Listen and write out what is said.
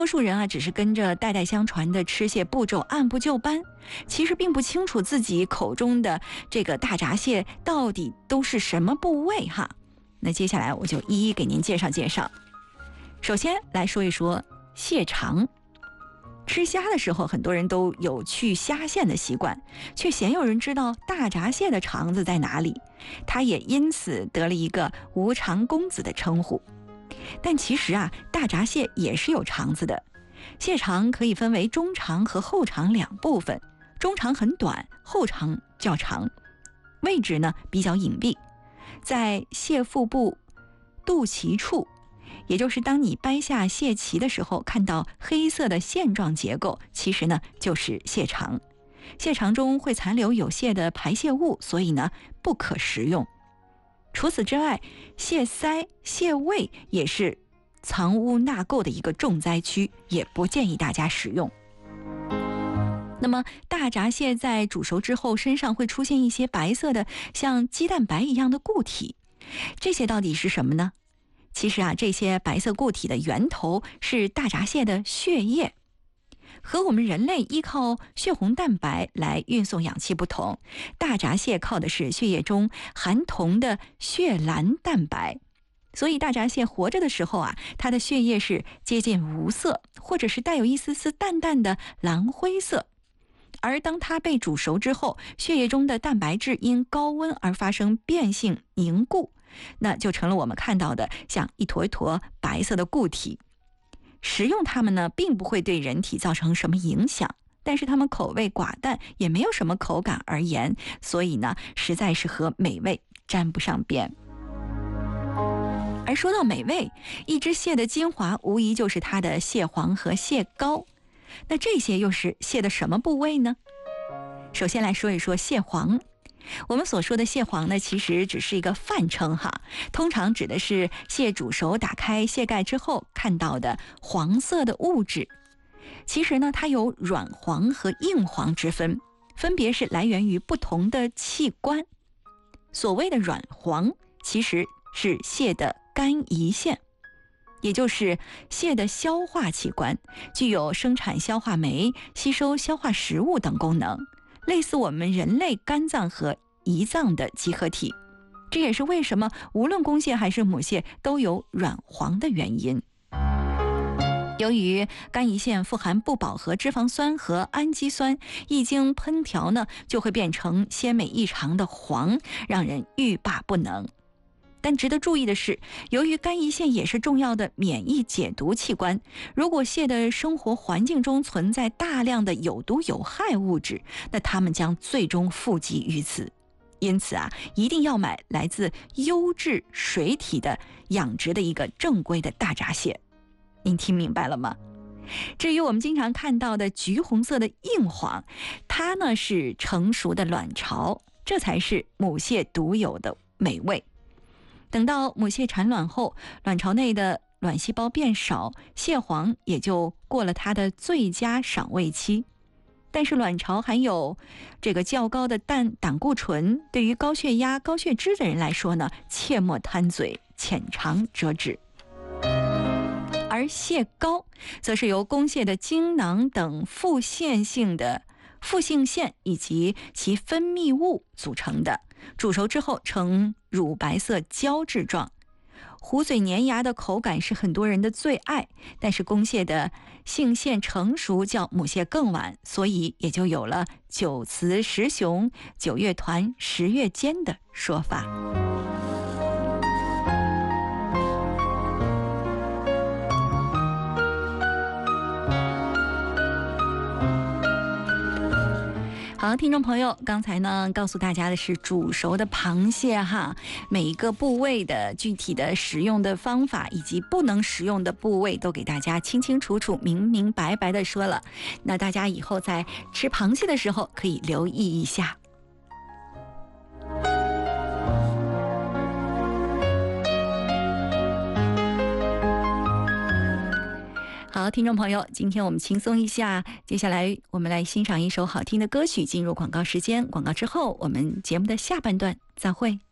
多数人啊，只是跟着代代相传的吃蟹步骤按部就班，其实并不清楚自己口中的这个大闸蟹到底都是什么部位哈。那接下来我就一一给您介绍介绍。首先来说一说蟹肠。吃虾的时候，很多人都有去虾线的习惯，却鲜有人知道大闸蟹的肠子在哪里，它也因此得了一个无肠公子的称呼。但其实啊，大闸蟹也是有肠子的。蟹肠可以分为中肠和后肠两部分，中肠很短，后肠较长，位置呢比较隐蔽，在蟹腹部肚脐处，也就是当你掰下蟹鳍的时候，看到黑色的线状结构，其实呢就是蟹肠。蟹肠中会残留有蟹的排泄物，所以呢不可食用。除此之外，蟹鳃、蟹胃也是藏污纳垢的一个重灾区，也不建议大家食用。那么大闸蟹在煮熟之后，身上会出现一些白色的像鸡蛋白一样的固体，这些到底是什么呢？其实啊，这些白色固体的源头是大闸蟹的血液。和我们人类依靠血红蛋白来运送氧气不同，大闸蟹靠的是血液中含铜的血蓝蛋白。所以大闸蟹活着的时候啊，它的血液是接近无色，或者是带有一丝丝淡淡的蓝灰色。而当它被煮熟之后，血液中的蛋白质因高温而发生变性凝固，那就成了我们看到的像一坨一坨白色的固体。食用它们呢，并不会对人体造成什么影响，但是它们口味寡淡，也没有什么口感而言，所以呢，实在是和美味沾不上边。而说到美味，一只蟹的精华无疑就是它的蟹黄和蟹膏。那这些又是蟹的什么部位呢？首先来说一说蟹黄。我们所说的蟹黄呢，其实只是一个泛称哈，通常指的是蟹煮熟打开蟹盖之后看到的黄色的物质。其实呢，它有软黄和硬黄之分，分别是来源于不同的器官。所谓的软黄，其实是蟹的肝胰腺，也就是蟹的消化器官，具有生产消化酶、吸收消化食物等功能，类似我们人类肝脏和胰脏的集合体。这也是为什么无论公蟹还是母蟹都有软黄的原因。由于肝胰腺富含不饱和脂肪酸和氨基酸，一经烹调呢，就会变成鲜美异常的黄，让人欲罢不能。但值得注意的是，由于肝胰腺也是重要的免疫解毒器官，如果蟹的生活环境中存在大量的有毒有害物质，那它们将最终富集于此。因此啊，一定要买来自优质水体的养殖的一个正规的大闸蟹。您听明白了吗？至于我们经常看到的橘红色的硬黄，它呢是成熟的卵巢，这才是母蟹独有的美味。等到母蟹产卵后，卵巢内的卵细胞变少，蟹黄也就过了它的最佳赏味期。但是卵巢含有这个较高的胆固醇，对于高血压、高血脂的人来说呢，切莫贪嘴，浅尝辄止。而蟹膏则是由公蟹的精囊等副腺腺以及其分泌物组成的，煮熟之后呈乳白色胶质状，糊嘴粘牙的口感是很多人的最爱。但是公蟹的性腺成熟较母蟹更晚，所以也就有了九雌十雄、九月团、十月间的说法。好，听众朋友，刚才呢告诉大家的是煮熟的螃蟹哈，每一个部位的具体的食用的方法以及不能食用的部位都给大家清清楚楚、明明白白的说了。那大家以后在吃螃蟹的时候可以留意一下。好，听众朋友，今天我们轻松一下，接下来我们来欣赏一首好听的歌曲，进入广告时间。广告之后，我们节目的下半段再会。